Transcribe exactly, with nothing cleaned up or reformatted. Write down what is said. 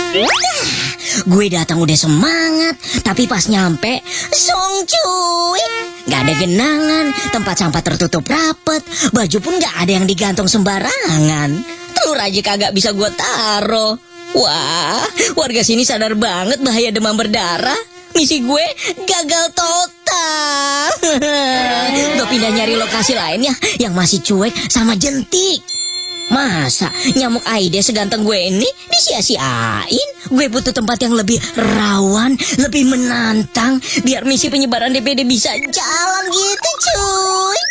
Gue datang udah semangat, tapi pas nyampe, song cuy. Gak ada genangan, tempat sampah tertutup rapet, baju pun gak ada yang digantung sembarangan. Telur aja kagak bisa gue taro. Wah, warga sini sadar banget bahaya demam berdarah. Misi gue gagal total. Gue pindah nyari lokasi lainnya yang masih cuek sama jentik. Masa nyamuk Aedes seganteng gue ini disia-siain? Gue butuh tempat yang lebih rawan, lebih menantang, biar misi penyebaran D P D bisa jalan gitu cuy.